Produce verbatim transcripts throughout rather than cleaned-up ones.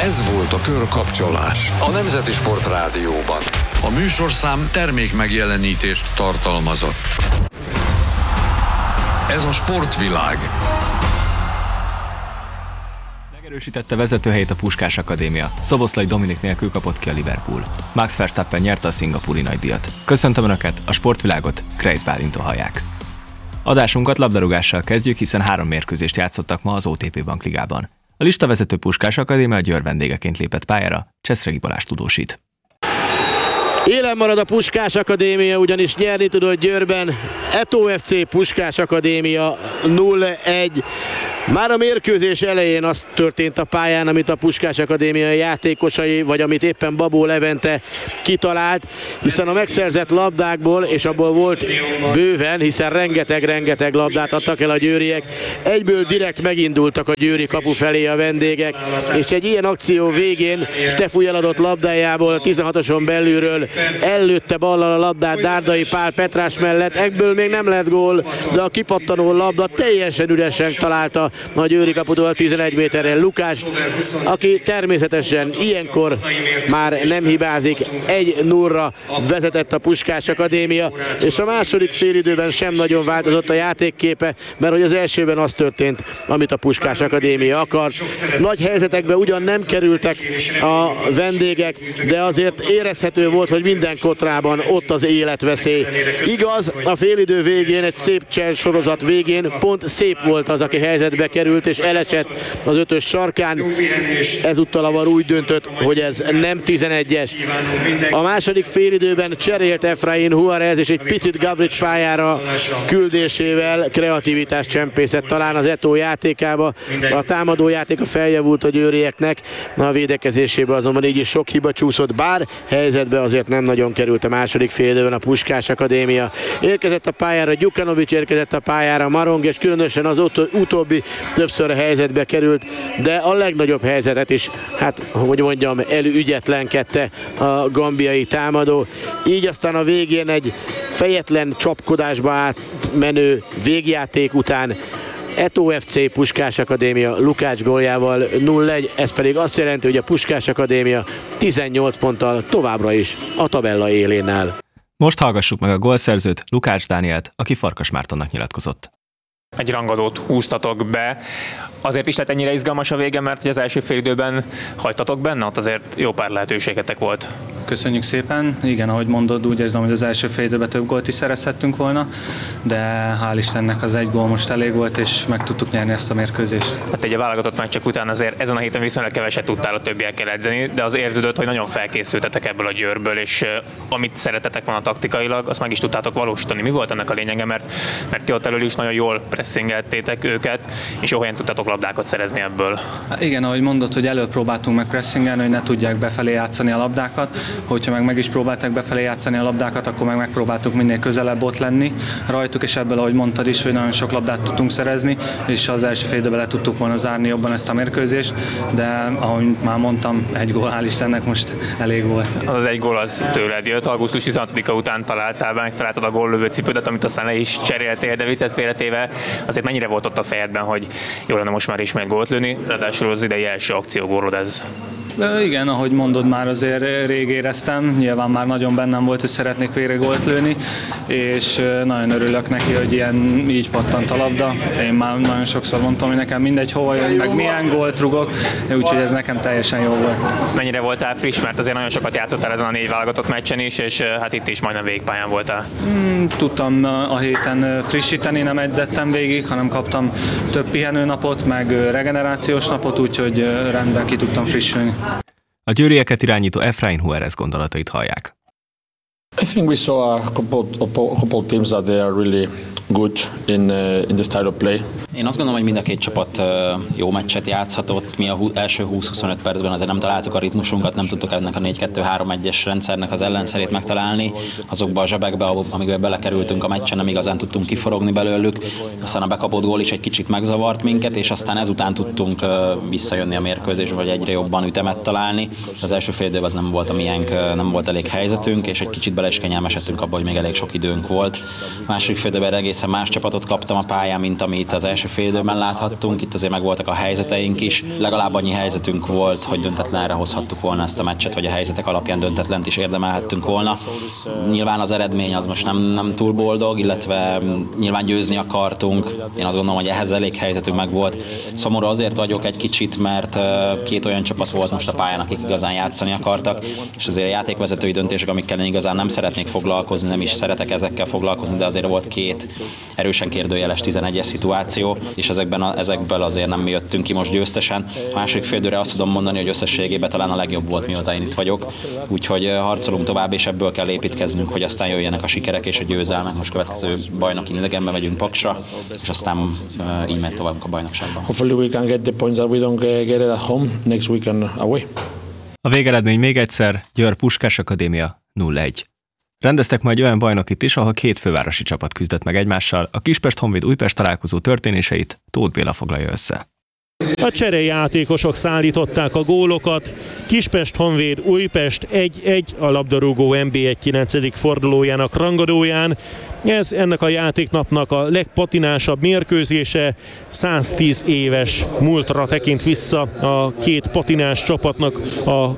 Ez volt a Körkapcsolás a Nemzeti Sport Rádióban. A műsorszám termék megjelenítést tartalmazott. Ez a sportvilág. Megerősítette vezetőhelyét a Puskás Akadémia. Szoboszlai Dominik nélkül kapott ki a Liverpool. Max Verstappen nyerte a szingapúri nagydíjat. Köszöntöm Önöket, a sportvilágot Krejc Bálinttól hallják. Adásunkat labdarúgással kezdjük, hiszen három mérkőzést játszottak ma az o té pé Bankligában. A listavezető Puskás Akadémia a Győr vendégeként lépett pályára, Cseszregi Balázs tudósít. Élen marad a Puskás Akadémia, ugyanis nyerni tudott Győrben. Eto ef cé Puskás Akadémia nulla egy. Már a mérkőzés elején az történt a pályán, amit a Puskás Akadémia játékosai, vagy amit éppen Babó Levente kitalált, hiszen a megszerzett labdákból, és abból volt bőven, hiszen rengeteg-rengeteg labdát adtak el a győriek, egyből direkt megindultak a győri kapu felé a vendégek, és egy ilyen akció végén Stefu eladott labdájából tizenhatoson belülről ellőtte ballal a labdát Dárdai Pál Petrás mellett, ebből még nem lett gól, de a kipattanó labda teljesen üresen találta a győri kaputól tizenegy méterrel Lukást, aki természetesen ilyenkor már nem hibázik, egy nullra vezetett a Puskás Akadémia, és a második félidőben sem nagyon változott a játékképe, mert hogy az elsőben az történt, amit a Puskás Akadémia akar. Nagy helyzetekbe ugyan nem kerültek a vendégek, de azért érezhető volt, hogy minden kotrában ott az életveszély. Igaz, a félidő végén, egy szép csel sorozat végén pont Szép volt az, aki helyzetbe került és elesett az ötös sarkán. Ezúttal a VAR úgy döntött, hogy ez nem tizenegyes. A második félidőben cserélt Efrain Juarez, és egy picit Gavrics pályára küldésével kreativitást csempészett talán az Eto játékába. A támadó játéka feljavult a győrieknek, a védekezésébe azonban így is sok hiba csúszott, bár helyzetbe azért nem nagyon került a második félidőben a Puskás Akadémia. Érkezett a pályára Gyukanovics, érkezett a pályára Marong, és különösen az ut- utóbbi többször a helyzetbe került, de a legnagyobb helyzetet is, hát hogy mondjam, előügyetlenkedte a gambiai támadó. Így aztán a végén egy fejetlen csapkodásba átmenő végjáték után Eto ef cé Puskás Akadémia Lukács góljával nulla egy, ez pedig azt jelenti, hogy a Puskás Akadémia tizennyolc ponttal továbbra is a tabella élén áll. Most hallgassuk meg a gólszerzőt, Lukács Dánielt, aki Farkas Mártonnak nyilatkozott. Egy rangadót húztatok be. Azért is lett ennyire izgalmas a vége, mert az első fél időben hagytatok benne, ott azért jó pár lehetőségetek volt. Köszönjük szépen. Igen, ahogy mondod, úgy érzem, hogy az első fél időben több gólt is szerezhettünk volna, de hál' Istennek az egy gól most elég volt, és meg tudtuk nyerni ezt a mérkőzést. Hát egy válogatott meccsek után azért ezen a héten viszonylag keveset tudtál a többiekkel edzeni, de az érződött, hogy nagyon felkészültetek ebből a Győrből, és uh, amit szeretetek volna taktikailag, azt meg is tudtátok valósítani. Mi volt ennek a lényege, mert, mert ti ott elől is nagyon jól pressingeltétek őket, és jó helyen tudtatok labdákat szerezni ebből. Hát igen, ahogy mondod, hogy előbb próbáltunk meg pressingelni, hogy ne tudják befelé játszani a labdákat. Hogyha meg meg is próbálták befelé játszani a labdákat, akkor meg megpróbáltuk minél közelebb ott lenni rajtuk, és ebből, ahogy mondtad is, hogy nagyon sok labdát tudtunk szerezni, és az első fél időben le tudtuk volna zárni jobban ezt a mérkőzést, de ahogy már mondtam, egy gól, hál' Istennek most elég volt. Az, az egy gól az tőled jött, augusztus tizenhatodika után találtál be, megtaláltad a góllövő cipődet, amit aztán le is cseréltél, de viccet félretéve, azért mennyire volt ott a fejedben, hogy jó lenne most már ismét gólt lőni, ráadásul az idei első akciógólod ez. De igen, ahogy mondod, már azért rég éreztem, nyilván már nagyon bennem volt, hogy szeretnék végre gólt lőni, és nagyon örülök neki, hogy ilyen így pattant a labda. Én már nagyon sokszor mondtam, hogy nekem mindegy hova jön, meg milyen gólt rugok, úgyhogy ez nekem teljesen jó volt. Mennyire voltál friss, mert azért nagyon sokat játszottál ezen a négy válogatott meccsen is, és hát itt is majdnem végpályán voltál. Hmm, tudtam a héten frissíteni, nem edzettem végig, hanem kaptam több pihenőnapot, meg regenerációs napot, úgyhogy rendben ki tudtam frissülni. A győrieket irányító Efrain Juarez gondolatait hallják. I think we saw a couple, a couple of teams that they are really good in uh, in the style of play. Én azt gondolom, hogy mind a két csapat jó meccset játszhatott. Mi a első húsz-huszonöt percben azért nem találtuk a ritmusunkat, nem tudtuk ennek a négy kettő három egyes rendszernek az ellenszerét megtalálni. Azokba a zsebekbe, amikbe belekerültünk a meccsen, nem igazán tudtunk kiforogni belőlük. Aztán a bekapott gól is egy kicsit megzavart minket, és aztán ezután tudtunk visszajönni a mérkőzésbe, vagy egyre jobban ütemet találni. Az első fél időben az nem volt a miénk, nem volt elég helyzetünk, és egy kicsit bele bele, és kényelmesedtünk abban, hogy még elég sok időnk volt. A második félidőben egészen más csapatot kaptam a pályán, mint amit az első félidőben láthattunk. Itt azért meg voltak a helyzeteink is. Legalább annyi helyzetünk volt, hogy döntetlenre hozhattuk volna ezt a meccset, vagy a helyzetek alapján döntetlent is érdemelhettünk volna. Nyilván az eredmény az most nem, nem túl boldog, illetve nyilván győzni akartunk. Én azt gondolom, hogy ehhez elég helyzetünk meg volt. Szomorú azért vagyok egy kicsit, mert két olyan csapat volt most a pályán, akik igazán játszani akartak, és azért a játékvezetői döntések, amikkel én igazán nem szeretnék foglalkozni, nem is szeretek ezekkel foglalkozni, de azért volt két erősen kérdőjeles tizenegyes szituáció, és ezekben a, ezekből azért nem mi jöttünk ki most győztesen. A második félidőre azt tudom mondani, hogy összességében talán a legjobb volt, mióta én itt vagyok, úgyhogy harcolunk tovább, és ebből kell építkeznünk, hogy aztán jöjjenek a sikerek és a győzelmek. Most következő bajnoki idegenbe megyünk Paksra, és aztán uh, így megy tovább a bajnokságban. Hopefully we can get the points that we don't get it at home next weekend away. A végeredmény még egyszer, Győr Puskás Akadémia nulla egy. Rendeztek majd olyan bajnokit is, ahol két fővárosi csapat küzdött meg egymással, a Kispest-Honvéd-Újpest találkozó történéseit Tóth Béla foglalja össze. A cserejátékosok szállították a gólokat. Kispest-Honvéd Újpest egy egy a labdarúgó en bé egy kilencedik fordulójának rangadóján. Ez ennek a játéknapnak a legpatinásabb mérkőzése, száztíz éves múltra tekint vissza a két patinás csapatnak a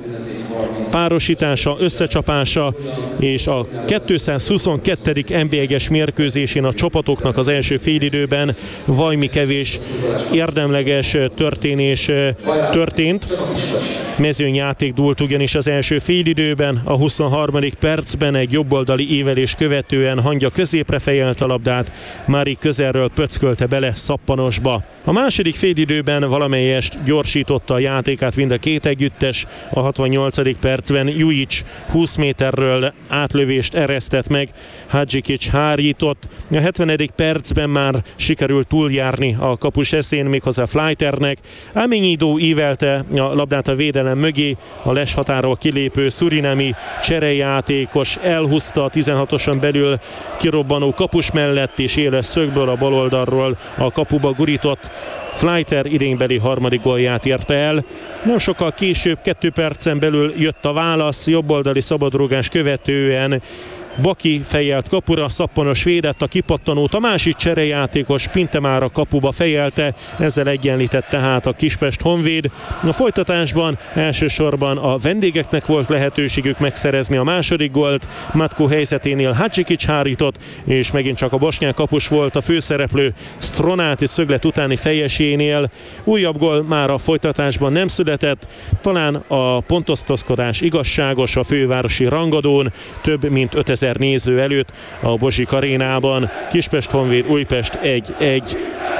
párosítása, összecsapása, és a kétszázhuszonkettő en bé egyes mérkőzésén a csapatoknak az első félidőben vajmi kevés érdemleges történés történt. Mezőnyjáték dúlt ugyanis az első félidőben, a huszonharmadik percben egy jobboldali ívelés követően hangya középre fejelt a labdát, Mári közelről pöckölte bele szappanosba. A második félidőben valamelyest gyorsította a játékát mind a két együttes, a hatvannyolcadik percben Jujic húsz méterről átlövést eresztett meg, Hadzsikics hárított, a hetvenedik percben már sikerült túljárni a kapus eszén, méghozzá Fleiternek, Amenyidó ívelte a labdát a védelem mögé, a les határól kilépő szurinami cserejátékos elhúzta a tizenhatoson belül kirobbanó kapus mellett, és éles szögből a baloldalról a kapuba gurított Fleiter idénybeli harmadik gólját érte el. Nem sokkal később, kettő percen belül jött a válasz, jobboldali szabadrúgás követően Baki fejelt kapura, szappanos védett, a kipattanót a másik cserejátékos Pintemára kapuba fejelte, ezzel egyenlített tehát a Kispest-Honvéd. A folytatásban elsősorban a vendégeknek volt lehetőségük megszerezni a második gólt, Matko helyzeténél Hadzsikics hárított, és megint csak a bosnyák kapus volt a főszereplő Stronáti szöglet utáni fejesénél. Újabb gól már a folytatásban nem született, talán a pontosztozkodás igazságos a fővárosi rangadón, több mint ötezer néző előtt a Bozsik arénában. Kispest-Honvéd Újpest egy egy.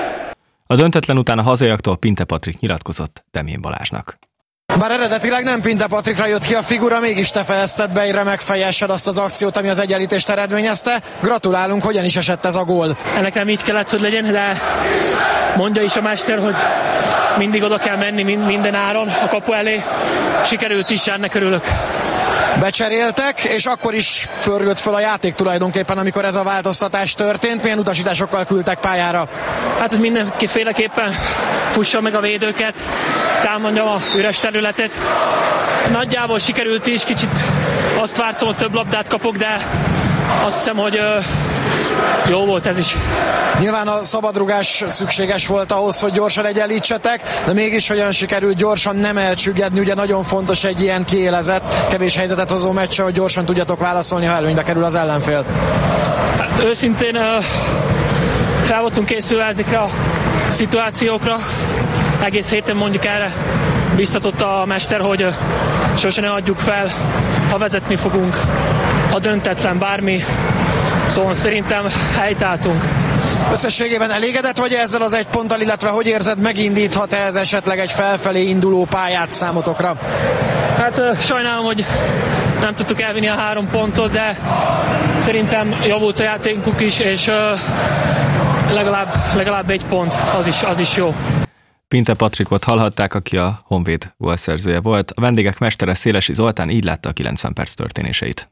A döntetlen után a hazaiaktól Pinte Patrik nyilatkozott Demjén Balázsnak. Bár eredetileg nem Pinte Patrikra jött ki a figura, mégis te fejezted be egy remek fejessel azt az akciót, ami az egyenlítést eredményezte. Gratulálunk, hogyan is esett ez a gól? Ennek nem így kellett, hogy legyen, de mondja is a mester, hogy mindig oda kell menni minden áron a kapu elé. Sikerült is, ennek örülök. Becseréltek, és akkor is förgött fel a játék tulajdonképpen, amikor ez a változtatás történt. Milyen utasításokkal küldtek pályára? Hát, hogy mindenféleképpen fussa meg a védőket, támadja a üres területet. Nagyjából sikerült is, kicsit azt vártam, hogy több labdát kapok, de azt hiszem, hogy ö, jó volt ez is. Nyilván a szabadrugás szükséges volt ahhoz, hogy gyorsan egyenlítsetek, de mégis hogyan sikerült gyorsan nem elcsüggedni, ugye nagyon fontos egy ilyen kiélezett, kevés helyzetet hozó meccse, hogy gyorsan tudjatok válaszolni, ha előnybe kerül az ellenfél. Hát őszintén ö, fel voltunk készülve ezekre a szituációkra, egész héten mondjuk erre biztatott a mester, hogy ö, sose ne adjuk fel, ha vezetni fogunk, ha döntetlen bármi, szóval szerintem helytálltunk. Összességében elégedett vagy ezzel az egy ponttal, illetve hogy érzed, megindíthat ez esetleg egy felfelé induló pályát számotokra? Hát sajnálom, hogy nem tudtuk elvinni a három pontot, de szerintem javult a játékunk is, és legalább, legalább egy pont, az is, az is jó. Pinte Patrikot hallhatták, aki a Honvéd gólszerzője volt. A vendégek mestere Szélesi Zoltán így látta a kilencven perc történéseit.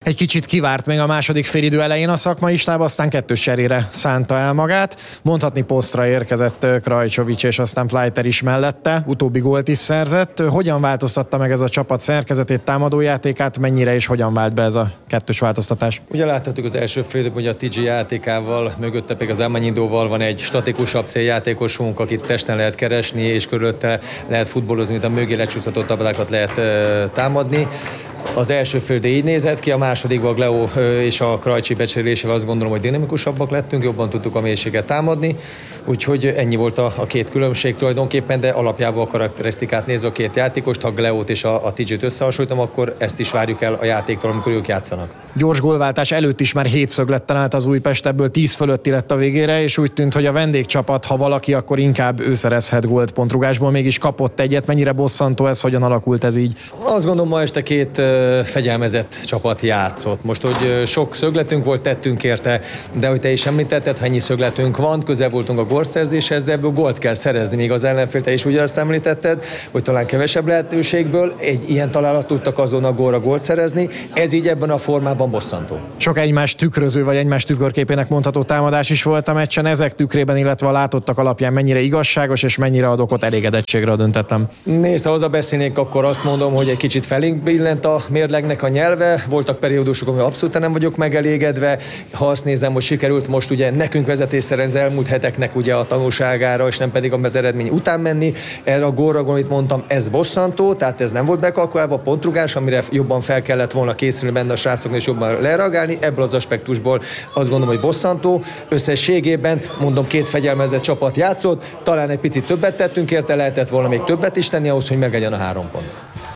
Egy kicsit kivárt még a második félidő elején a szakmai stáb, aztán kettős cserére szánta el magát. Mondhatni posztra érkezett Krajcsovics és aztán Fleiter is mellette, utóbbi gólt is szerzett. Hogyan változtatta meg ez a csapat szerkezetét, támadójátékát, mennyire és hogyan vált be ez a kettős változtatás? Ugye láthatjuk az első félidőben, hogy a té gé játékával, mögötte pedig az Amanyindóval van egy statikusabb céljátékosunk, akit testen lehet keresni, és körülötte lehet futballozni, mint a mögé lecsúszhatott tablákat lehet uh, támadni. Az első félidő így nézett ki, a másodikban a Gleo és a Krajcsi becserélésével azt gondolom, hogy dinamikusabbak lettünk, jobban tudtuk a mélységet támadni, úgyhogy ennyi volt a, a két különbség tulajdonképpen, de alapjában a karakterisztikát nézve a két játékost, ha Gleót és a, a té gét összehasonlítom, akkor ezt is várjuk el a játéktól, amikor ők játszanak. Gyors gólváltás előtt is már hétszögletten állt az Újpest, ebből tíz fölötti lett a végére, és úgy tűnt, hogy a vendégcsapat, ha valaki, akkor inkább ő szerezhet gólt pontrugásból, mégis kapott egyet. Mennyire bosszantó ez, hogyan alakult ez így? Azt gondolom, ma este két fegyelmezett csapat játszott. Most, hogy sok szögletünk volt, tettünk érte, de hogy te is említetted, ha ennyi szögletünk van, közel voltunk a gólszerzéshez, de ebből gólt kell szerezni, még az ellenfél, te is ugye azt említetted, hogy talán kevesebb lehetőségből egy ilyen találat tudtak azon a gólra gólt szerezni, ez így ebben a formában bosszantó. Sok egymás tükröző vagy egymás tükörképének mondható támadás is volt a meccsen, ezek tükrében, illetve a látottak alapján mennyire igazságos és mennyire ad okot elégedettségre a döntetlen. Nézd, ha hozzá beszélnék, akkor azt mondom, hogy egy kicsit felénk billent a mérlegnek a nyelve, voltak periódusok, amikor abszolút nem vagyok megelégedve, ha azt nézem, hogy sikerült most ugye nekünk vezetésszerűen az elmúlt heteknek ugye a tanulságára, és nem pedig az eredmény után menni, erre a gólra, amit mondtam, ez bosszantó, tehát ez nem volt bekalkulálva, a pontrugás, amire jobban fel kellett volna készülni benne a srácoknak és jobban lereagálni, ebből az aspektusból azt gondolom, hogy bosszantó. Összességében mondom, két fegyelmezett csapat játszott, talán egy picit többet tettünk érte, lehetett volna még többet is tenni ahhoz, hogy meglegyen a három pont.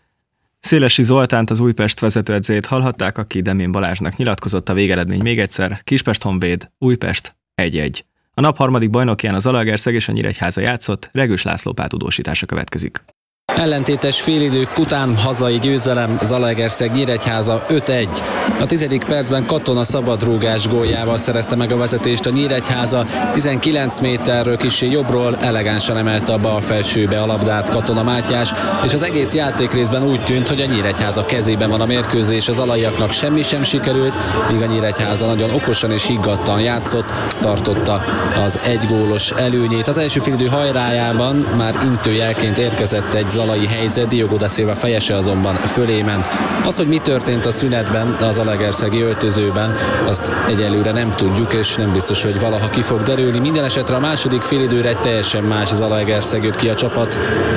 Szélesi Zoltánt, az Újpest vezetőedzőjét hallhatták, aki Demén Balázsnak nyilatkozott. A végeredmény még egyszer: Kispest-Honvéd, Újpest egy-egy. A nap harmadik bajnokján az Zalaegerszeg és a Nyíregyháza játszott, Regős László páltudósítása következik. Ellentétes félidők után hazai győzelem, Zalaegerszeg Nyíregyháza öt-egy. A tizedik percben Katona szabadrúgás góljával szerezte meg a vezetést a Nyíregyháza, tizenkilenc méterről kissé jobbról elegánsan emelte a bal felsőbe a labdát Katona Mátyás, és az egész játékrészben úgy tűnt, hogy a Nyíregyháza kezében van a mérkőzés, az alaiaknak semmi sem sikerült, míg a Nyíregyháza nagyon okosan és higgadtan játszott, tartotta az egygólos előnyét. Az első félidő hajrájában már intőjelként érkezett egy zalai helyzet, Diogo da Silva fejese azonban fölé ment. Az, hogy mi történt a szünetben az zalaegerszegi öltözőben, azt egyelőre nem tudjuk, és nem biztos, hogy valaha ki fog derülni. Minden esetre a második félidőre egy teljesen más Zalaegerszeg jött ki a csapat.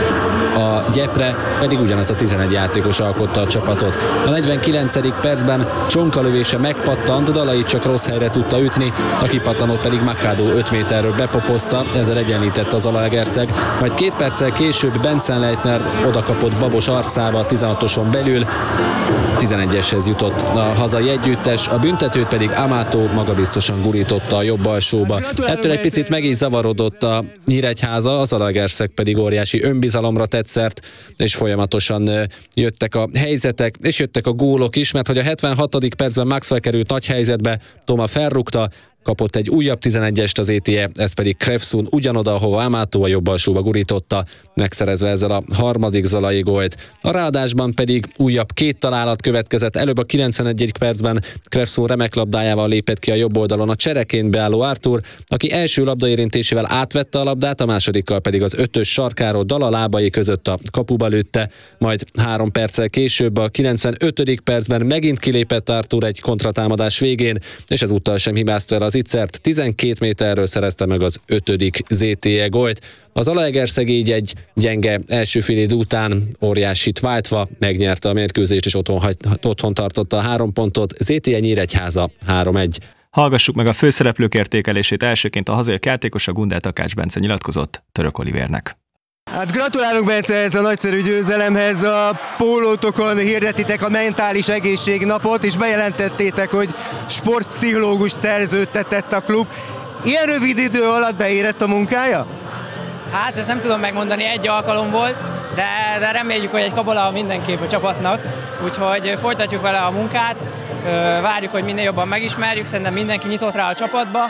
A gyepre pedig ugyanaz a tizenegy játékos alkotta a csapatot. A negyvenkilencedik percben Csonka lövése megpattant, Dalai csak rossz helyre tudta ütni, a kipattanót pedig Makádó öt méterről bepofozta, ezzel egyenlített a Zalaegerszeg. Majd két perccel később Benzenleitner odakapott Babos arcába tizenhatoson belül, tizenegyeshez jutott a hazai együttes, a büntetőt pedig Amato magabiztosan gurította a jobb alsóba. Ettől egy picit meg is zavarodott a Nyíregyháza, a Zalaegerszeg pedig óriási önbizalomra tett szert, és folyamatosan jöttek a helyzetek, és jöttek a gólok is, mert hogy a hetvenhatodik percben Maxwell került nagy helyzetbe, Toma felrúgta, kapott egy újabb tizenegyest az é té é, ez pedig Krefsun ugyanoda, ahova Amato a jobb alsóba gurította, megszerezve ezzel a harmadik zalai gólt. A ráadásban pedig újabb két találat következett, előbb a kilencvenegyedik percben Krefsun remek labdájával lépett ki a jobb oldalon a csereként beálló Artur, aki első labdaérintésével átvette a labdát, a másodikkal pedig az ötös sarkáról Dala lábai között a kapuba lőtte, majd három perccel később a kilencvenötödik percben megint kilépett Artur egy kontratámadás végén, és ezúttal sem hibázta el az ittszert, tizenkét méterről szerezte meg az ötödik zé té é gólt. Az Zalaegerszeg így egy gyenge első félidő után óriásit váltva megnyerte a mérkőzést, és otthon, otthon tartotta a három pontot. zé té é Nyíregyháza három-egy. Hallgassuk meg a főszereplők értékelését. Elsőként a hazai játékos, a Gundel Takács Bence nyilatkozott Török Olivernek. Hát gratulálunk, Bence, ez a nagyszerű győzelemhez. A pólótokon hirdetitek a mentális egészségnapot, és bejelentettétek, hogy sportpszichológus szerződtetett a klub. Ilyen rövid idő alatt beérett a munkája? Hát ezt nem tudom megmondani, egy alkalom volt, de, de reméljük, hogy egy kabola mindenképp a csapatnak, úgyhogy folytatjuk vele a munkát, várjuk, hogy minél jobban megismerjük, szerintem mindenki nyitott rá a csapatba,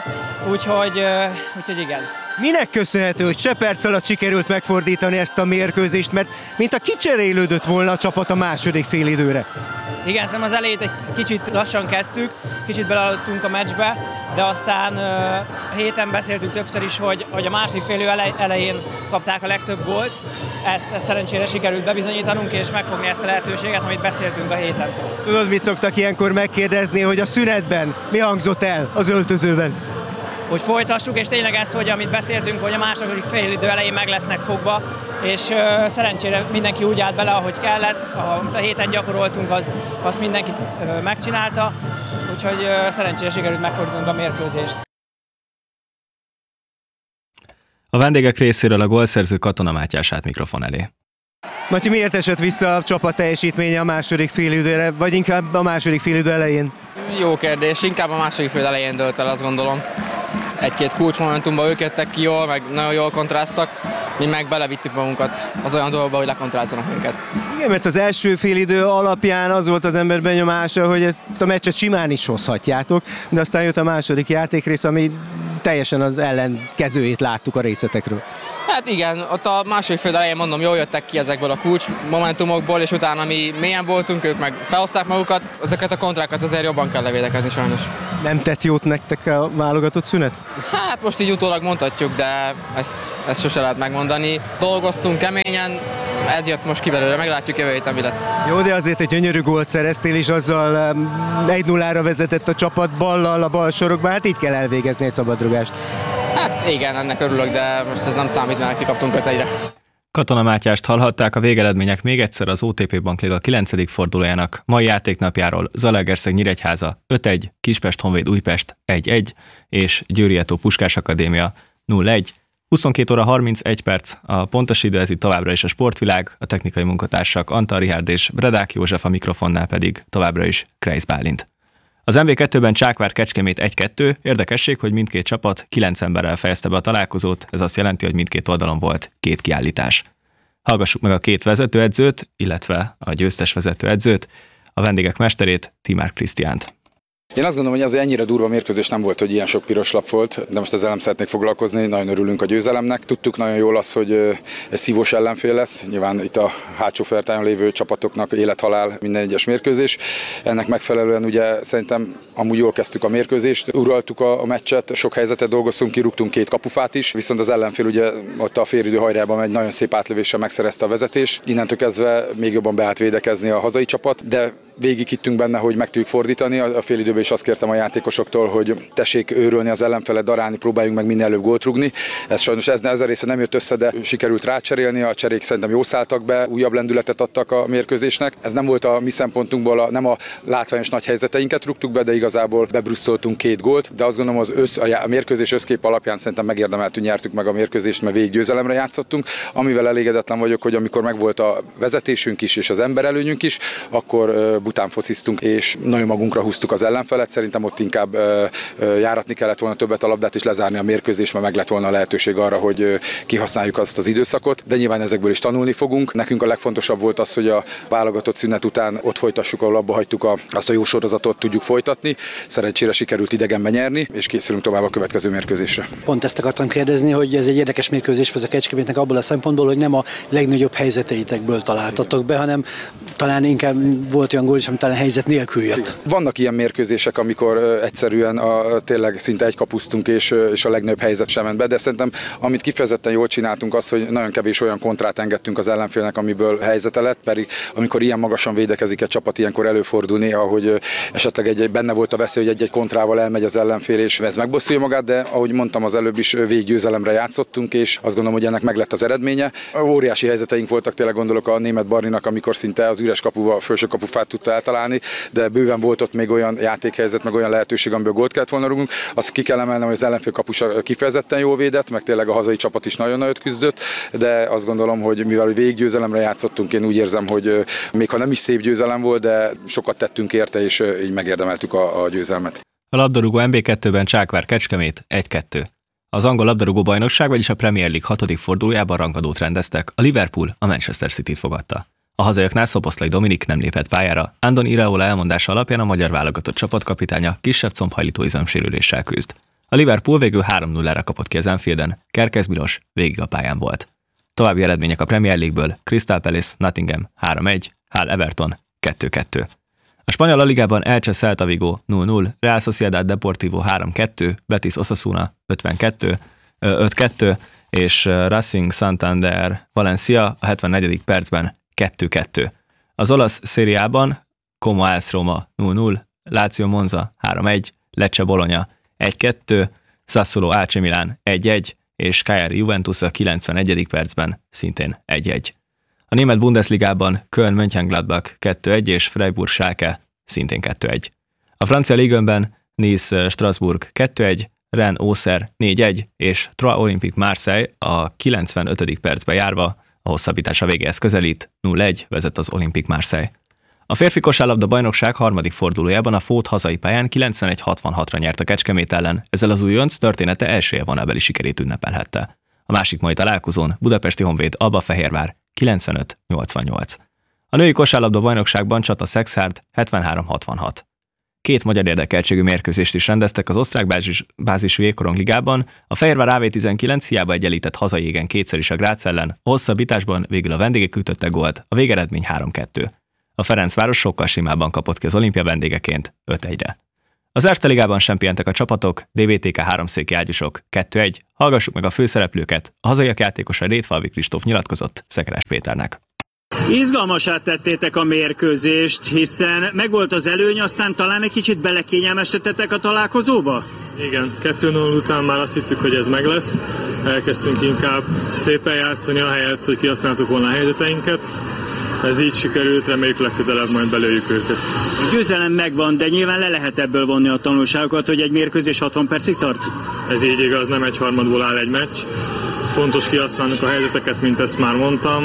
úgyhogy, úgyhogy igen. Minek köszönhető, hogy se perc alatt sikerült megfordítani ezt a mérkőzést, mert mint a kicserélődött volna a csapat a második félidőre? Igen, szerintem az elejét egy kicsit lassan kezdtük, kicsit beleadtunk a meccsbe, de aztán a héten beszéltük többször is, hogy, hogy a második félidő elején kapták a legtöbb gólt. Ezt, ezt szerencsére sikerült bebizonyítanunk és megfogni ezt a lehetőséget, amit beszéltünk a héten. Tudod, mit szoktak ilyenkor megkérdezni, hogy a szünetben mi hangzott el az öltözőben? Hogy folytassuk, és tényleg ezt, hogy amit beszéltünk, hogy a második félidő elején meg lesznek fogva, és uh, szerencsére mindenki úgy állt bele, ahogy kellett, amit a héten gyakoroltunk, az, azt mindenki uh, megcsinálta, úgyhogy uh, szerencsére sikerült megfordulnunk a mérkőzést. A vendégek részéről a gólszerző Katona Mátyás állt mikrofon elé. Matyi, miért esett vissza a csapat teljesítménye a második félidőre, vagy inkább a második félidő elején? Jó kérdés, inkább a második fél elején dölt el, azt gondolom. Egy-két kulcsmomentumban ők jöttek ki jól, meg nagyon jól kontráztak, mi meg belevittük magunkat az olyan dolgokba, hogy lekontrázzanak minket. Igen, mert az első félidő alapján az volt az ember benyomása, hogy ezt a meccset simán is hozhatjátok, de aztán jött a második játékrész, ami teljesen az ellenkezőjét láttuk a részletekről. Hát igen, ott a második fél elején mondom, jól jöttek ki ezekből a kulcs momentumokból, és utána mi mélyen voltunk, ők meg felhozták magukat, ezeket a kontrákat azért jobban kell levédekezni sajnos. Nem tett jót nektek a válogatott szünet? Hát most így utólag mondhatjuk, de ezt, ezt sose lehet megmondani. Dolgoztunk keményen, ez jött most ki belőle, meglátjuk jövő héten mi lesz. Jó, de azért egy gyönyörű gólt szereztél, és azzal egy nullára vezetett a csapat ballal a bal sorokba, hát így kell elvégezni egy szabadrugást. Hát igen, ennek örülök, de most ez nem számít, mert kikaptunk öt egyre. Katona Mátyást hallhatták, a végeredmények még egyszer az o té pé Bankliga kilencedik fordulójának mai játéknapjáról: Zalaegerszeg Nyíregyháza öt egy, Kispest Honvéd Újpest egy egy és Győri Eto Puskás Akadémia nulla egy. huszonkét óra harmincegy perc, a pontos idő, ez itt továbbra is a Sportvilág, a technikai munkatársak Antal Richárd és Bredák József, a mikrofonnál pedig továbbra is Kreis Bálint. Az em vé kettőben Csákvár Kecskemét egy kettő, érdekesség, hogy mindkét csapat kilenc emberrel fejezte be a találkozót, ez azt jelenti, hogy mindkét oldalon volt két kiállítás. Hallgassuk meg a két vezetőedzőt, illetve a győztes vezetőedzőt, a vendégek mesterét, Timár Krisztiánt. Én azt gondolom, hogy azért ennyire durva mérkőzés nem volt, hogy ilyen sok piros lap volt, de most ezzel nem szeretnék foglalkozni, nagyon örülünk a győzelemnek. Tudtuk nagyon jól azt, hogy ez szívós ellenfél lesz, nyilván itt a hátsó fertányon lévő csapatoknak élet-halál minden egyes mérkőzés. Ennek megfelelően ugye szerintem amúgy jól kezdtük a mérkőzést, uraltuk a, a meccset, sok helyzetet dolgoztunk, kirúgtunk két kapufát is, viszont az ellenfél ugye ott a félidő hajrában egy nagyon szép átlövéssel megszerezte a vezetést. Innentől kezdve még jobban be állt védekezni a hazai csapat, de végig hittünk benne, hogy meg tudjuk fordítani a félidőben, és azt kértem a játékosoktól, hogy tessék őrölni az ellenfelet, darálni, próbáljunk meg minél előbb gólt rúgni. Ez sajnos ez, ez a része nem jött össze, de sikerült rácserélni, a cserék szerintem jó szálltak be, újabb lendületet adtak a mérkőzésnek. Ez nem volt a mi szempontunkból, a, nem a látványos nagy helyzeteinket rúgtuk be, de igazából bebrusztoltunk két gólt, de azt gondolom az össz, a mérkőzés összkép alapján szerintem megérdemeltünk, nyertük meg a mérkőzést, mert végig győzelemre játszottunk. Amivel elégedetlen vagyok, hogy amikor megvolt a vezetésünk is és az emberelőnyünk is, akkor bután fociztunk és nagyon magunkra húztuk az ellenfelet. Szerintem ott inkább járatni kellett volna többet a labdát és lezárni a mérkőzést, mert meg lett volna a lehetőség arra, hogy kihasználjuk azt az időszakot, de nyilván ezekből is tanulni fogunk. Nekünk a legfontosabb volt az, hogy a válogatott szünet után ott folytassuk, ahol abba hagytuk a, azt a jó sorozatot, tudjuk folytatni. Szerencsére sikerült idegenben nyerni, és készülünk tovább a következő mérkőzésre. Pont ezt akartam kérdezni, hogy ez egy érdekes mérkőzés volt a Kecskemétnek abból a szempontból, hogy nem a legnagyobb helyzeteitekből találtatok be, hanem talán inkább volt olyan gól is, ami talán helyzet nélkül jött. Vannak ilyen mérkőzések, amikor egyszerűen a, tényleg szinte egy kapusztunk, és, és a legnagyobb helyzet sem ment be, de szerintem amit kifejezetten jól csináltunk az, hogy nagyon kevés olyan kontrát engedtünk az ellenfélnek, amiből helyzete lett, pedig amikor ilyen magasan védekezik egy csapat, ilyenkor előfordul néha, hogy esetleg egy, benne volt a veszély, hogy egy-egy kontrával elmegy az ellenfél, és ez megbosszulja magát, de ahogy mondtam az előbb is, véggyőzelemre játszottunk, és azt gondolom, hogy ennek meg lett az eredménye. Óriási helyzeteink voltak, tényleg gondolok a német Barninak, amikor szinte az üres kapuba, a felső kapufát tudta eltalálni, de bőven volt ott még olyan játékhelyzet, meg olyan lehetőség, amiből gólt kellett volna rúgunk. Azt ki kell emelnem, hogy az ellenfél kapusa kifejezetten jól védett, meg tényleg a hazai csapat is nagyon nagyot küzdött, de azt gondolom, hogy mivel véggyőzelemre játszottunk, én úgy érzem, hogy még ha nem is szép győzelem volt, de sokat tettünk érte, és így megérdemeltük a, a győzelmet. A labdarúgó em bé kettőben Csákvár Kecskemét egy kettő. Az angol labdarúgó bajnokság, vagyis a Premier League hatodik fordulójában rangadót rendeztek, a Liverpool a Manchester Cityt fogadta. A hazaiaknál Szoboszlai Dominik nem lépett pályára, Andon Iraola elmondása alapján a magyar válogatott csapatkapitánya kisebb combhajlító izomsérüléssel küzd. A Liverpool végül három nullára kapott ki az Anfielden, Kerkez Milos végig a pályán volt. További eredmények a Premier League-ből: Crystal Palace Nottingham három egy, Hull Everton kettő kettő. A spanyol La Ligában Elche Celta Vigo nulla nulla, Real Sociedad Deportivo három kettő, Betis Osasuna ötvenkettő, öt kettő, és Racing Santander Valencia a hetvennegyedik percben kettő kettő. Az olasz szériában Como AS Roma nulla nulla, Lazio Monza három egy, Lecce Bologna egy kettő, Sassuolo á cé Milan egy egy, és Cagliari Juventus a kilencvenegyedik percben szintén egy egy. A német Bundesligában Köln Mönchengladbach kettő egy és Freiburg Schalke szintén kettő egy. A francia Ligue-ben Nice Strasbourg kettő egy, Rennes Auxerre négy egy és Troyes Olympique Marseille a kilencvenötödik percbe járva a hosszabbítása végéhez közelít, nulla egy vezet az Olympique Marseille. A férfi kosárlabda bajnokság harmadik fordulójában a Fót hazai pályán kilencvenegy hatvanhatra nyert a Kecskemét ellen, ezzel az újonc története első élvonalbeli sikerét ünnepelhette. A másik mai találkozón Budapesti Honvéd Albafehérvár kilencvenöt nyolcvannyolc. A női kosárlabda bajnokságban Csata Szexárd hetvenhárom hatvanhat. Két magyar érdekeltségű mérkőzést is rendeztek az osztrák bázis, bázisú jégkorong ligában, a Fehérvár á vé tizenkilenc hiába egyenlített hazai égen kétszer is a Grác ellen, a hosszabbításban végül a vendégek ütötte gólt, a végeredmény három kettő. A Ferencváros sokkal simában kapott ki az olimpia vendégeként öt egyre. Az Erste Ligában sem pihentek a csapatok, dé vé té ká háromszéki ágyúsok kettő egy, hallgassuk meg a főszereplőket, a hazaiak játékosa Rétfalvi Kristóf nyilatkozott Szekeres Péternek. Izgalmasá tettétek a mérkőzést, hiszen megvolt az előny, aztán talán egy kicsit belekényelmesedtetek a találkozóba? Igen, kettő null után már azt hittük, hogy ez meg lesz. Elkezdtünk inkább szépen játszani, ahelyett, hogy kihasználtuk volna a helyzeteinket. Ez így sikerült, reméljük legközelebb majd belőjük őket. A győzelem megvan, de nyilván le lehet ebből vonni a tanulságokat, hogy egy mérkőzés hatvan percig tart? Ez így igaz, nem egy harmadból áll egy meccs. Fontos kihasználnunk a helyzeteket, mint ezt már mondtam.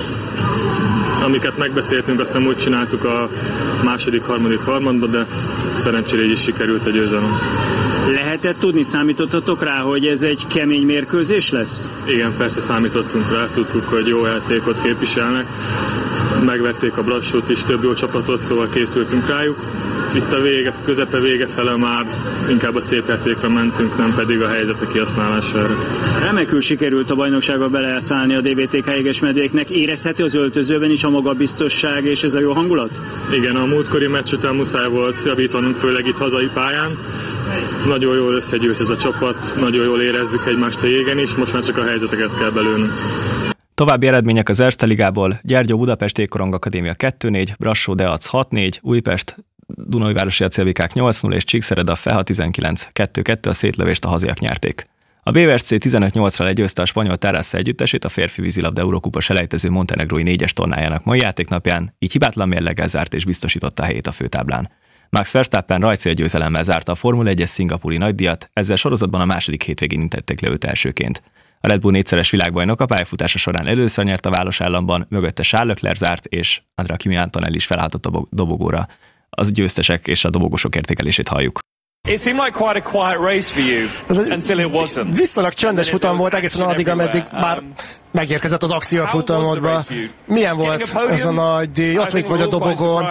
Amiket megbeszéltünk, azt nem úgy csináltuk a második, harmadik harmadban, de szerencsére így is sikerült a győzelem. Lehetett tudni, számítottatok rá, hogy ez egy kemény mérkőzés lesz? Igen, persze számítottunk rá, tudtuk, hogy jó játékot képviselnek. Megvették a Brassót is, több jó csapatot, szóval készültünk rájuk. Itt a vége, közepe vége fele már inkább a szép játékra mentünk, nem pedig a helyzetek kihasználására. Remekül sikerült a bajnokságba beleszállni a dé vé té ká jegesmedvéknek. Érezhető az öltözőben is a magabiztosság és ez a jó hangulat? Igen, a múltkori meccs után muszáj volt javítanunk, főleg itt hazai pályán. Nagyon jól összegyűlt ez a csapat, nagyon jól érezzük egymást a jégen is, most már csak a helyzeteket kell belőnünk. További eredmények az Erste Ligából: Gyergyó Budapest Jégkorong Akadémia kettő négy, Brassó Deac hat négy, Újpest Dunajvárosi Acélvikák nyolc null és Csíkszereda Feha tizenkilenc kettő kettő, a szétlövést a hazaiak nyerték. A bé vé es cé tizenöt nyolcra legyőzte a spanyol Terrassa együttesét a férfi vízilabda Eurókupa selejtező montenegrói négyes tornájának mai játéknapján, így hibátlan mérleggel zárt és biztosította a helyét a főtáblán. Max Verstappen rajtcélgyőzelemmel zárta a Formula egyes szingapúri nagydíjat, ezzel sorozatban a második hétvégén intették le őt elsőként. A Red Bull négyszeres világbajnok a pályafutása során először nyert a Válos államban, mögötte Charles Leclerc zárt, és Andrea Kimi Antonelli is felállt a dobogóra. Az győztesek és a dobogósok értékelését halljuk. It seemed like quite a quiet race for you until it wasn't. Viszonylag csöndes futam volt egészen addig, ameddig már megérkezett az akció a futamodba. Milyen volt ez a nagy díj? Ott még vagy a dobogón.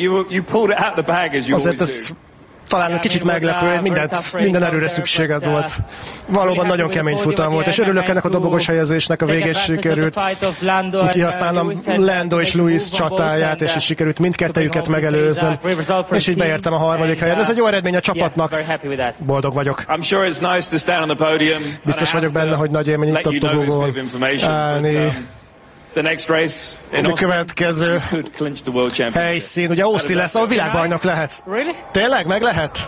Azért ez talán egy kicsit meglepő, mindent, minden erőre szükséged volt. Valóban nagyon kemény futam volt, és örülök ennek a dobogos helyezésnek, a végén sikerült kihasználnom Lando és Luis csatáját, és is sikerült mindkettejüket megelőznöm, és így beértem a harmadik helyen. Ez egy jó eredmény a csapatnak, boldog vagyok. Biztos vagyok benne, hogy nagy élmény itt a dobogón állni. A következő helyszín, ugye Austin lesz, ahol világbajnok lehetsz. Tényleg? Meg lehet?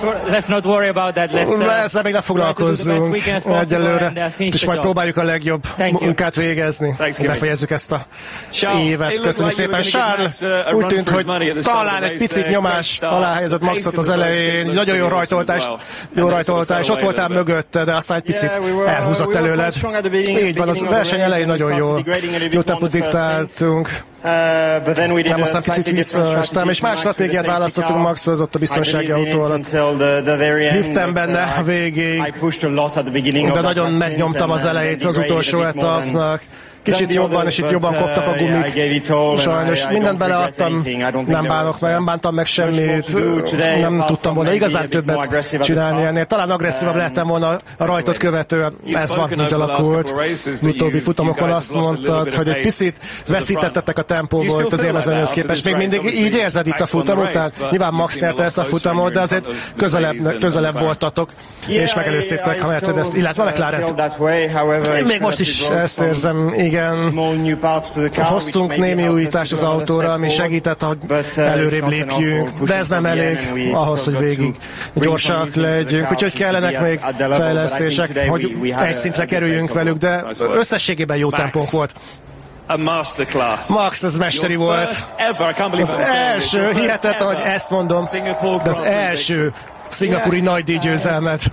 Ezzel még ne foglalkozzunk egyelőre, és majd próbáljuk a legjobb munkát végezni. Befejezzük ezt a évet. Köszönjük szépen, Charles. Úgy tűnt, hogy talán egy picit nyomás alá helyezett Maxot az elején. Nagyon jó rajtoltás, jó rajtoltás. Ott voltál mögötte, de aztán egy picit elhúzott előled. Így van, az verseny elején nagyon jó. Jó tempót diktáltunk. Nem, aztán picit visszaestem, és más stratégiát választottunk Maxhoz ott a biztonsági autó alatt. Hívtam benne a végéig, de nagyon megnyomtam az elejét az utolsó etapnak. kicsit jobban, és itt jobban koptak a gumik. Sajnos mindent beleadtam, nem bánok meg, nem bántam meg semmit, nem tudtam volna igazán többet csinálni ennél. Talán agresszívabb lehettem volna a rajtot követően, ez van, úgy alakult. Az utóbbi futamokon azt mondtad, hogy egy picit veszítettetek a tempóból itt az élmezőnyhöz képest. Még mindig így érzed itt a futam után? Nyilván Max nyerte ezt a futamot, de azért közelebb, közelebb voltatok, és megelőztétek a Mercedes, illetve a McLaren-t. Még most is ezt érzem, igen. Hoztunk némi újítást az autóra, ami segített, hogy előrébb lépjünk, de ez nem elég ahhoz, hogy végig gyorsak legyünk, úgyhogy kellenek még fejlesztések, hogy egy szintre kerüljünk velük, de összességében jó tempónk volt. A masterclass. Max, ez mesteri volt. Az első, hihetetlen, hogy ezt mondom, de az első szingapúri nagydíj győzelmet.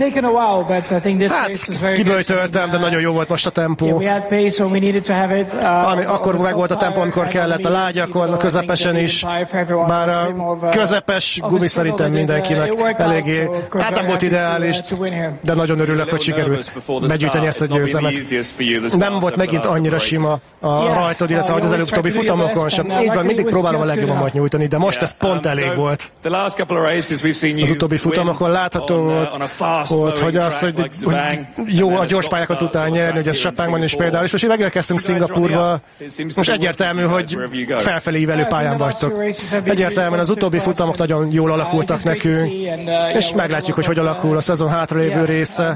Hát, kiböjtöltem, de nagyon jó volt most a tempó. Ami, akkor meg volt a tempó, amikor kellett a lágyakon, a közepesen is. Bár a közepes gumi szerintem mindenkinek eléggé, hát nem volt ideális, de nagyon örülök, hogy sikerült begyűjteni ezt a győzelmet. Nem volt megint annyira sima a rajtod, illetve hogy az előbb-utóbbi futamokon sem. Így van, mindig próbálom a legjobbamat nyújtani, de most ez pont elég volt. Az utóbbi futamokon látható volt, volt, hogy az, hogy, hogy jó a gyors pályákat tudtál nyerni, hogy ez Sepangban is például, és most így megérkeztünk Szingapúrba, most egyértelmű, hogy felfelé ívelő pályán vagytok. Egyértelműen az utóbbi futamok nagyon jól alakultak nekünk, és meglátjuk, hogy hogy alakul a szezon hátralévő része,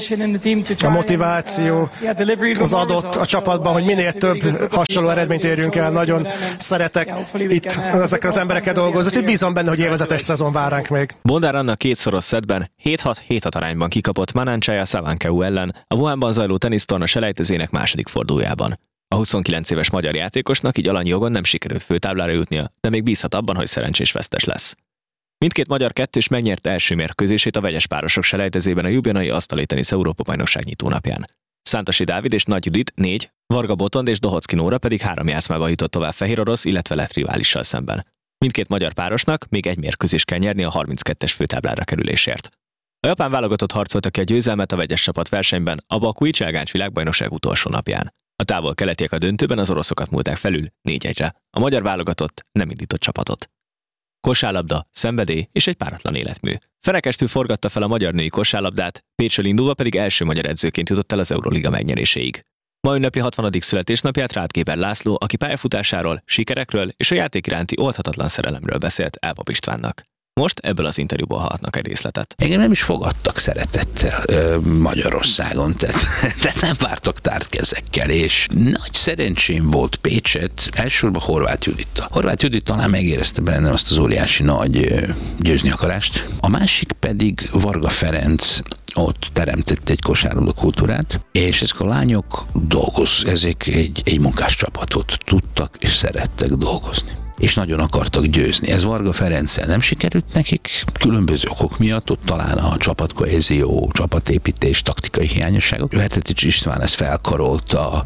a motiváció, az adott a csapatban, hogy minél több hasonló eredményt érjünk el, nagyon szeretek itt ezekkel az emberekkel dolgozni, hogy bízom benne, hogy élvezetes szezon vár ránk még. Bondár Anna kétszoros szettben hét hat hét hat arányban kikapott Manancaya Savankeu ellen a Wuhanban zajló tenisztorna selejtezének második fordulójában. A huszonkilenc éves magyar játékosnak így alanyi jogon nem sikerült főtáblára jutnia, de még bízhat abban, hogy szerencsés vesztes lesz. Mindkét magyar kettős megnyerte első mérkőzését a vegyes párosok selejtezében a Ljubljanai asztali tenisz Európa-bajnokság nyitónapján. Szántasi Dávid és Nagy Judit négy, Varga Botond és Dohocki Nóra pedig három játszmában jutott tovább fehér orosz, illetve lett riválissal szemben. Mindkét magyar párosnak még egy mérkőzést kell nyerni a harminckettes főtáblára kerülésért. A japán válogatott harcolta ki a győzelmet a vegyes csapat versenyben a bakui Cselgáncs világbajnokság utolsó napján. A távol-keletiek a döntőben az oroszokat múlták felül négy egyre. A magyar válogatott nem indított csapatot. Kosárlabda, szenvedély és egy páratlan életmű. Ferekestül forgatta fel a magyar női kosárlabdát, Pécsről indulva pedig első magyar edzőként jutott el az Euroliga megnyeréséig. Ma ünnepi hatvanadik születésnapját Ráth Géber László, aki pályafutásáról, sikerekről és a játék iránti oldhatatlan szerelemről beszélt Elpap Istvánnak. Most ebből az interjúból hallhatnak egy részletet. Engem nem is fogadtak szeretettel ö, Magyarországon, tehát, tehát nem vártak tárt kezekkel, és nagy szerencsém volt Pécset, elsősorban Horváth Judittal. Horváth Judit talán megérezte bennem azt az óriási nagy ö, győzni akarást. A másik pedig Varga Ferenc, ott teremtett egy kosárlabda kultúrát, és ezek a lányok dolgoz, ezek egy, egy munkáscsapatot tudtak és szerettek dolgozni. És nagyon akartak győzni. Ez Varga Ferenccel nem sikerült nekik, különböző okok miatt, ott talán a csapatkohézió, csapatépítés, taktikai hiányosságok. Hetetics István ezt felkarolta,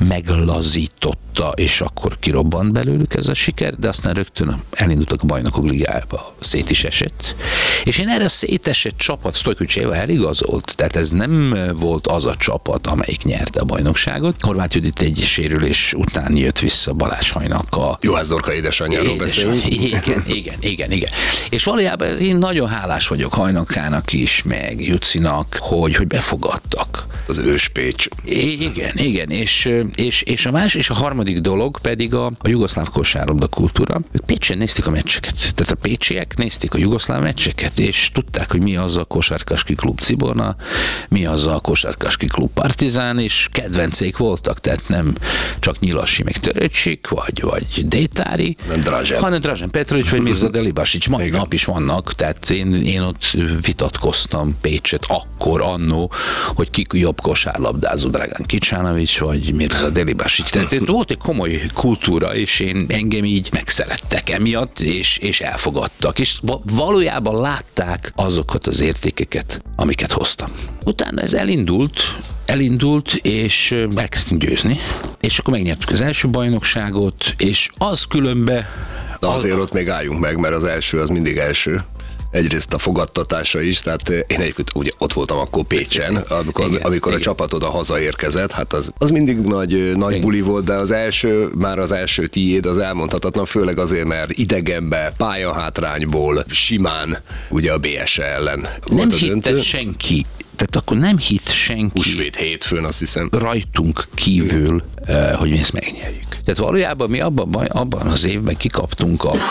meglazította, és akkor kirobbant belőlük ez a siker, de aztán rögtön elindultak a Bajnokok Ligájába, szét is esett. És én erre a szétesett csapat Stojkovicseva eligazolt, tehát ez nem volt az a csapat, amelyik nyerte a bajnokságot. Horváth Judit egy sérülés után jött vissza Balázs Hajnak a Juhász Dorka édesanyjáról beszélünk. Igen, igen, igen, igen. És valójában én nagyon hálás vagyok Hajnakának is, meg Jucinak, hogy, hogy befogadtak. Az őspécs. Igen, igen, és, és, és a más, és a harmadik dolog pedig a, a jugoszláv kosárlabda kultúra. Ők Pécsen nézték a meccseket. Tehát a pécsiek nézték a jugoszláv meccseket, és tudták, hogy mi az a Kosárkaski Klub Ciborna, mi az a Kosárkaski Klub Partizán, és kedvencék voltak, tehát nem csak Nyilasi, meg Töröcsik, vagy, vagy Détári, Dražen. hanem Dražen Petrovics, vagy Mirza Delibasics. Mai igen. nap is vannak, tehát én, én ott vitatkoztam Pécset akkor, annó, hogy ki jobb kosárlabdázó, Dragan Kicsánovics, vagy Mirza Delibasics. Tehát volt egy komoly kultúra, és én engem így megszerettek emiatt, és, és elfogadtak, és valójában látták azokat az értékeket, amiket hoztam. Utána ez elindult, elindult, és elkezdtünk győzni, és akkor megnyertük az első bajnokságot, és az különbe... De azért az... ott még álljunk meg, mert az első az mindig első. egyrészt a fogadtatása is, tehát én egyébként ugye ott voltam akkor Pécsen, amikor, igen, amikor igen. a csapat oda hazaérkezett, hát az, az mindig nagy, nagy buli volt, de az első, már az első tiéd az elmondhatatlan, főleg azért, mert idegenbe, pályahátrányból, simán, ugye a bé es e ellen volt a döntő. Nem senki. Tehát akkor nem hitt senki. Húsvét hétfőn, azt hiszem. Rajtunk kívül, uh, hogy mi ezt megnyerjük. Tehát valójában mi abban, abban az évben kikaptunk a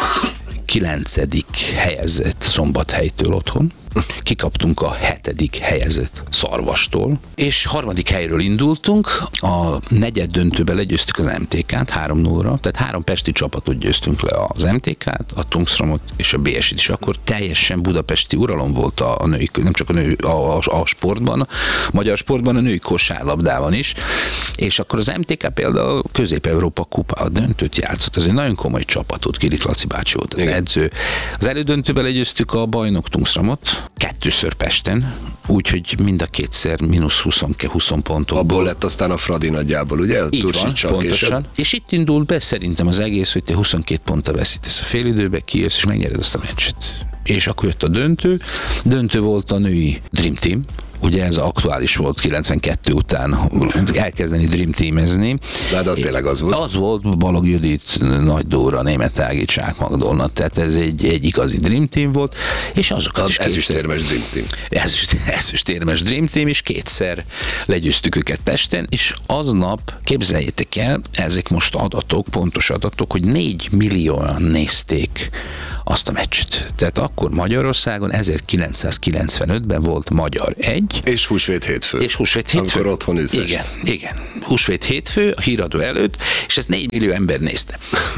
kilencedik helyezett Szombathelytől otthon, kikaptunk a hetedik helyezett Szarvastól, és harmadik helyről indultunk, a negyed döntőben legyőztük az em té ká-t három nullra, tehát három pesti csapatot győztünk le, az em té ká-t, a Tungsramot és a bé es it is, akkor teljesen budapesti uralom volt a, a női, nem csak a, nő, a, a, a sportban, a magyar sportban, a női kosárlabdában is, és akkor az em té ká például Közép-Európa kupa a döntőt játszott, ez egy nagyon komoly csapatot, Kirik Laci bácsi volt az edző. Az elődöntőben legyőztük a bajnok Tungsramot, kettőször Pesten, úgyhogy mind a kétszer mínusz húsz, húsz pontokból. Abból lett aztán a Fradi nagyjából, ugye? Így van, pontosan. És itt indult be szerintem az egész, hogy te huszonkét ponttal veszítesz a félidőbe, kijössz és megnyered azt a meccset. És akkor jött a döntő. Döntő volt a női Dream Team, ugye ez aktuális volt kilencvenkettő után elkezdeni Dream Teamezni. De, de az tényleg az volt. Az volt, Balog Judit, Nagy Dóra, Németh Ági, Csák Magdolna, tehát ez egy, egy igazi Dream Team volt, és azokat az is ezüstérmes Dream Team. Ezüstérmes Dream Team, és kétszer legyőztük őket Pesten, és aznap, képzeljétek el, ezek most adatok, pontos adatok, hogy négy millióan nézték azt a meccset. Tehát akkor Magyarországon ezerkilencszázkilencvenötben volt magyar egy. És húsvét hétfő. És húsvét hétfő. Amikor otthon ülsz. Igen, igen. Húsvét hétfő, a híradó előtt, és ezt négy millió ember nézte.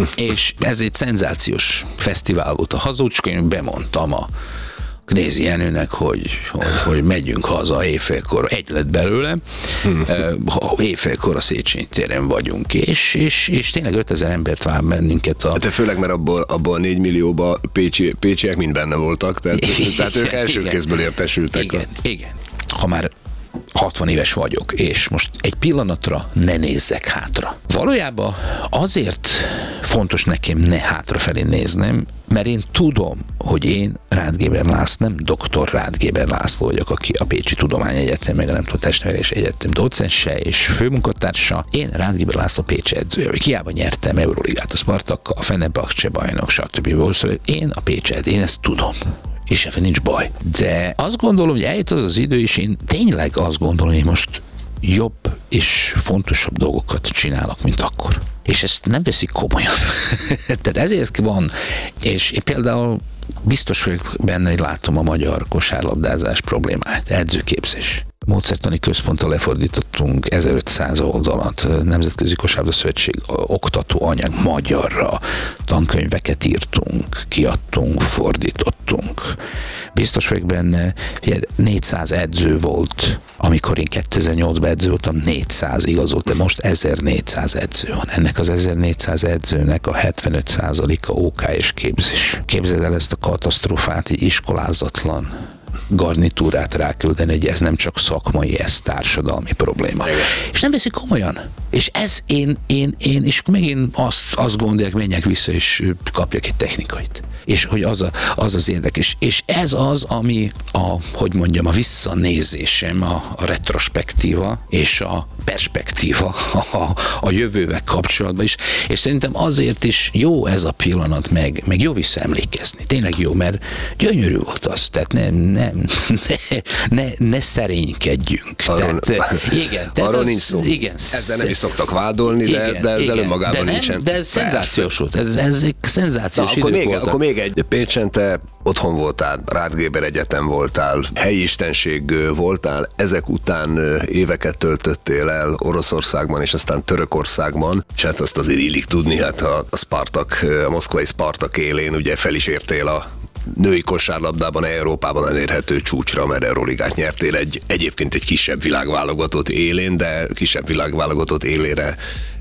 És ez egy szenzációs fesztivál volt a Hazócska, én bemondtam a Knézi Jenőnek, hogy, hogy, hogy megyünk haza éjfélkor, egy lett belőle, hmm. éjfélkor a Széchenyi téren vagyunk, és, és, és tényleg ötezer embert vár bennünket. A... De főleg, mert abból, abból a négy millióban pécsi, pécsiek mind benne voltak, tehát, igen, tehát ők első igen. kézből értesültek. Igen, a... igen. Ha már hatvan éves vagyok, és most egy pillanatra ne nézzek hátra. Valójában azért fontos nekem ne hátrafelé néznem, mert én tudom, hogy én Ráth Géber László, nem doktor Ráth Géber László vagyok, aki a Pécsi Tudományegyetem, meg a nem tudom, Testnevelés Egyetem docense és főmunkatársa. Én Ráth Géber László Pécsi edzője, hogy hiába nyertem Euróligát a Spartakkal, a Fenerbahce bajnok, stb. Én a Pécsi edző, én ezt tudom. És ebben nincs baj. De azt gondolom, hogy eljött az az idő, és én tényleg azt gondolom, hogy most jobb és fontosabb dolgokat csinálok, mint akkor. És ezt nem veszik komolyan. Tehát ezért van, és én például biztos vagyok benne, hogy látom a magyar kosárlabdázás problémáját, edzőképzés. Módszertani központtal lefordítottunk ezerötszáz oldalat, Nemzetközi Kosárlabda Szövetség oktató anyag magyarra, tankönyveket írtunk, kiadtunk, fordítottunk. Biztos vagyok benne, hogy négyszáz edző volt, amikor én kétezer-nyolcban edző voltam, négyszáz igazolt, de most ezernégyszáz edző van. Ennek az ezernégyszáz edzőnek a hetvenöt százaléka ó ká és képzés. Képzeld el ezt a katasztrófát, egy iskolázatlan garnitúrát ráküldeni, hogy ez nem csak szakmai, ez társadalmi probléma. Igen. És nem veszik komolyan. És ez én, én, én, és megint azt, azt gondolják, menjek vissza, és kapjak egy technikait. És hogy az, a, az az érdekes. És ez az, ami a, hogy mondjam, a visszanézésem, a, a retrospektíva és a perspektíva a, a jövővel kapcsolatban is. És szerintem azért is jó ez a pillanat, meg, meg jó visszaemlékezni. Tényleg jó, mert gyönyörű volt az. Tehát nem, nem, ne, ne, ne szerénykedjünk. Arról, tehát, igen, tehát arról az, nincs szó. Igen, ezzel nem is szoktak vádolni, de, igen, de ezzel igen, önmagában de nincsen. De ez szenzációs volt. Ez, ez egy szenzációs Na, akkor, még, voltak. akkor még egy. Pécsen te otthon voltál, Ráth Géber Egyetem voltál, helyi istenség voltál, ezek után éveket töltöttél el Oroszországban, és aztán Törökországban, és hát azt azért illik tudni, hát a, a Spartak, a moszkvai Spartak élén ugye fel is értél a női kosárlabdában, Európában elérhető csúcsra, mert Euróligát nyertél egy, egyébként egy kisebb világválogatott élén, de kisebb világválogatott élére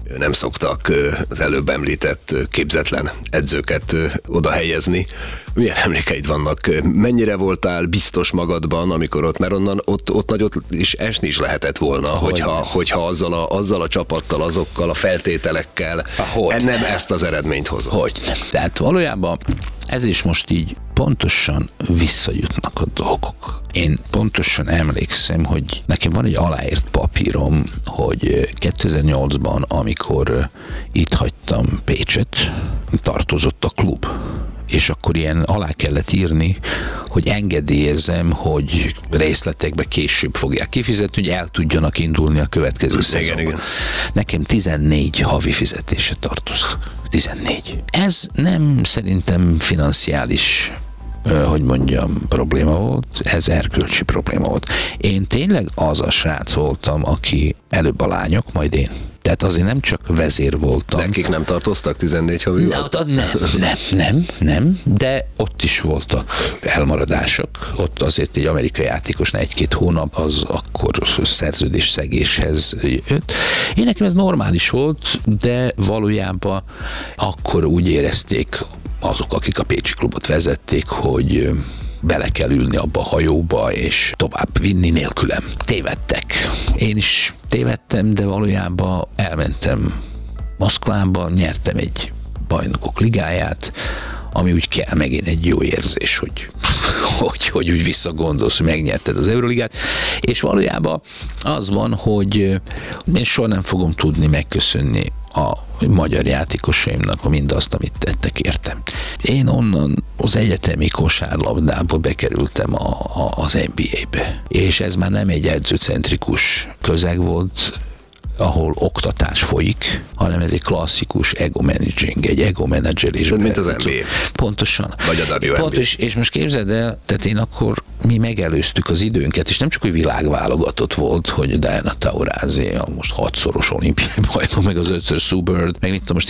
nem szoktak az előbb említett képzetlen edzőket oda helyezni. Milyen emlékeid vannak? Mennyire voltál biztos magadban, amikor ott, mert onnan ott, ott nagyot is esni is lehetett volna, hogyha, hogyha azzal, a, azzal a csapattal, azokkal a feltételekkel Hogy? nem ezt az eredményt hozott. Hogy nem. Tehát valójában ez is most így pontosan visszajutnak a dolgok. Én pontosan emlékszem, hogy nekem van egy aláírt papírom, hogy kétezer-nyolcban, amikor itt hagytam Pécset, tartozott a klub. És akkor ilyen alá kellett írni, hogy engedélyezem, hogy részletekbe később fogják kifizetni, hogy el tudjanak indulni a következő szezonban. Nekem tizennégy havi fizetése tartoztak. tizennégy. Ez nem szerintem financiális, hogy mondjam, probléma volt, ez erkölcsi probléma volt. Én tényleg az a srác voltam, aki előbb a lányok, majd én. Tehát azért nem csak vezér voltam. Nekik nem tartoztak tizennégy havi? Nem, nem, nem, nem, nem, de ott is voltak elmaradások. Ott azért egy amerikai játékosnál egy-két hónap az akkor szerződésszegéshez jött. Én nekem ez normális volt, de valójában akkor úgy érezték azok, akik a Pécsi klubot vezették, hogy bele kell ülni abba a hajóba, és tovább vinni nélkülem. Tévedtek. Én is tévedtem, de valójában elmentem Moszkvába, nyertem egy bajnokok ligáját, ami úgy kell, megint egy jó érzés, hogy, hogy, hogy úgy visszagondolsz, hogy megnyerted az Euroligát, és valójában az van, hogy én soha nem fogom tudni megköszönni a magyar játékosaimnak mindazt, amit tettek értem. Én onnan az egyetemi kosárlabdából bekerültem a, a, az en bé á-be, és ez már nem egy edzőcentrikus közeg volt, ahol oktatás folyik, hanem ez egy klasszikus ego managing, egy ego menedzselés. Mint az en bé á. Pontosan. Vagy a dupla vé en bé. Pontos, és most képzeld el, tehát én akkor mi megelőztük az időnket, és nem csak, hogy világválogatott volt, hogy Diana Taurasi, a most hatszoros olimpiai bajnok, meg az ötször Sue Bird, meg mit tudom, most